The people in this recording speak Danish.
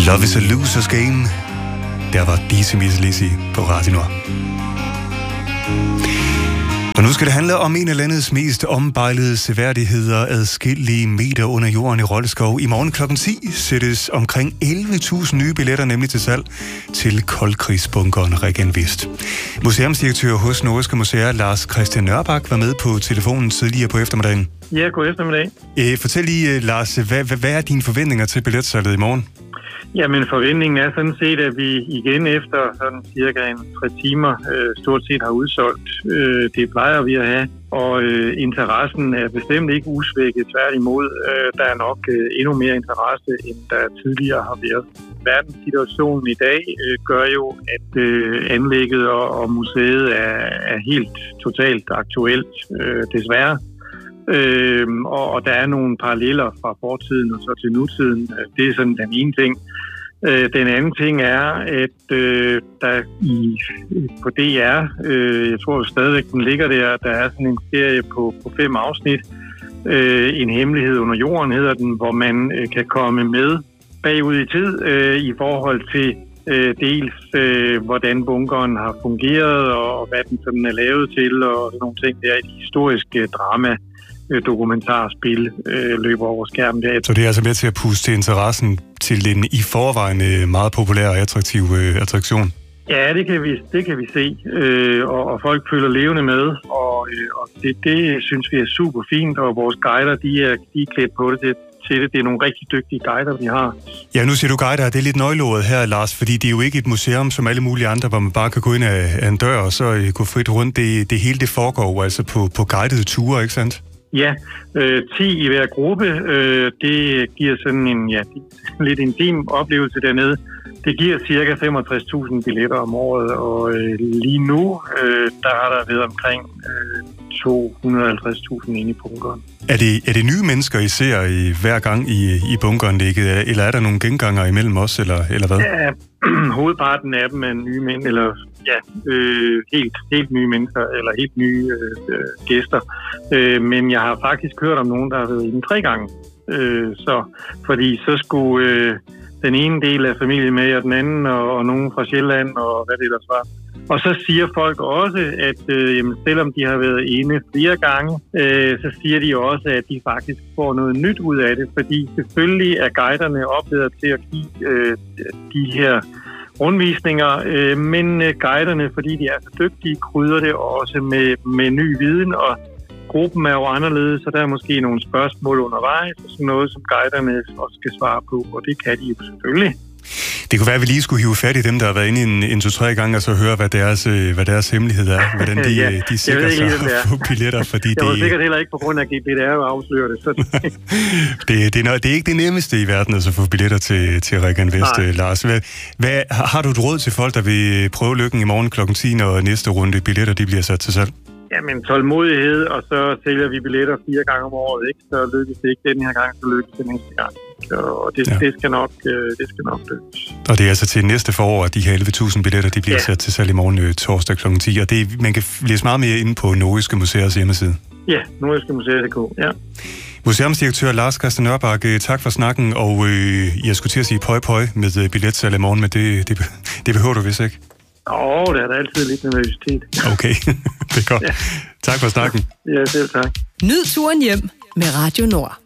Love is a loser's game. Der var Dizzy Mizzy Lizzy på Radio Nord. Og nu skal det handle om en af landets mest ombejlede seværdigheder, adskillige meter under jorden i Rolleskov. I morgen kl. 10 sættes omkring 11.000 nye billetter nemlig til salg til koldkrigsbunkeren Regenvest. Museumsdirektør hos Nordiske Museer, Lars Christian Nørbak, var med på telefonen tidligere på eftermiddagen. Ja, god eftermiddag. Fortæl lige, Lars, hvad er dine forventninger til billetsalget i morgen? Jamen, forventningen er sådan set, at vi igen efter sådan cirka 3 timer stort set har udsolgt. Det plejer vi at have, og interessen er bestemt ikke usvækket. Tværtimod, der er nok endnu mere interesse, end der tidligere har været. Verdenssituationen i dag gør jo, at anlægget og museet er helt totalt aktuelt, desværre. Og der er nogle paralleller fra fortiden og så til nutiden. Det er sådan den ene ting. Den anden ting er, at der på DR, jeg tror stadigvæk den ligger der er sådan en serie på 5 afsnit. En hemmelighed under jorden hedder den, hvor man kan komme med bagud i tid i forhold til dels hvordan bunkeren har fungeret og hvad den sådan er lavet til og sådan nogle ting. Det er et historisk drama. Dokumentarspil løber over skærmen der. Så det er altså med til at puste til interessen til den i forvejen meget populær og attraktiv attraktion? Ja, det kan vi se, og folk følger levende med, og det synes vi er super fint, og vores guider, de er klædt på det til det. Det er nogle rigtig dygtige guider, vi har. Ja, nu siger du guider, det er lidt nøgleordet her, Lars, fordi det er jo ikke et museum som alle mulige andre, hvor man bare kan gå ind af en dør og så gå frit rundt. Det hele det foregår altså på guidede ture, ikke sandt? Ja, 10 i hver gruppe, det giver sådan en lidt intim oplevelse dernede. Det giver ca. 65.000 billetter om året, og lige nu, der har der været omkring 250.000 inde i bunkeren. Er det nye mennesker, I ser hver gang i bunkeren ligget, eller er der nogle genganger imellem os, eller hvad? Ja, hovedparten af dem er nye mænd, eller helt nye mennesker, eller helt nye gæster. Men jeg har faktisk hørt om nogen, der har været inde 3 gange. Fordi så skulle den ene del af familien med, og den anden, og nogen fra Sjælland, og hvad det ellers var. Og så siger folk også, at selvom de har været inde flere gange, så siger de også, at de faktisk får noget nyt ud af det. Fordi selvfølgelig er guiderne oplevet til at give de her rundvisninger, men guiderne, fordi de er så dygtige, krydder det også med ny viden, og gruppen er jo anderledes, så der er måske nogle spørgsmål undervejs, og sådan noget, som guiderne også skal svare på, og det kan de jo selvfølgelig. Det kunne være, at vi lige skulle hive fat i dem, der har været inde en 2-3 gange, og så høre, hvad deres hemmelighed er, hvordan de sikrer sig at få billetter, fordi jeg var sikkert heller ikke på grund af GDPR og afsløre det. Så det er ikke det nemmeste i verden at få billetter til Regenvest, Lars. Har du et råd til folk, der vil prøve lykken i morgen kl. 10, når næste runde billetter de bliver sat til salg? Jamen, tålmodighed, og så sælger vi billetter 4 gange om året, ikke? Så lykkes det ikke den her gang, så lykkes det næste gang. Og det skal nok lykkes. Og det er altså til næste forår, at de her 11.000 billetter, de bliver sat til salg i morgen torsdag kl. 10. Og man kan læse meget mere inde på Nordiske Museers hjemmeside. Ja, nordiskmuseer.dk, ja. Museumsdirektør Lars Christian Nørbak, tak for snakken, og jeg skulle til at sige pøj med billetsalg i morgen, men det behøver du vist ikke. Det er der altid lidt nervøsitet. Okay, det er godt. Ja. Tak for snakken. Ja, selv tak. Nyd turen hjem med Radio Nord.